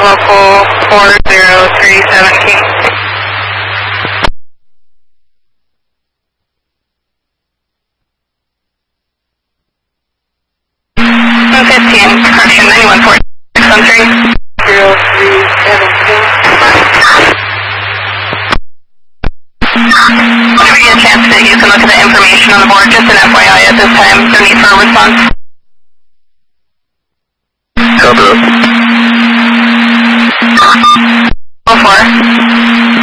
local 40317. 15, correction, 914613. 0317. Whenever you get a chance to, you can look at the information on the board, just an FYI at this time, no need for a response. Copy.